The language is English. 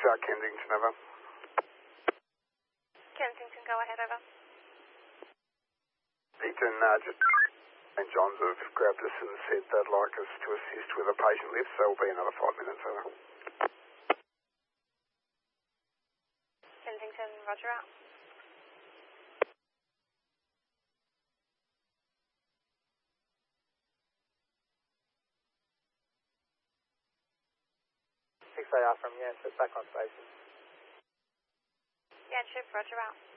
Kensington, over. Kensington, go ahead, over. Eaton, just St John's have grabbed us and said they'd like us to assist with a patient lift, so it'll be another 5 minutes, over. Kensington, roger out. AR from Yanship, back on station. Yanship, roger out.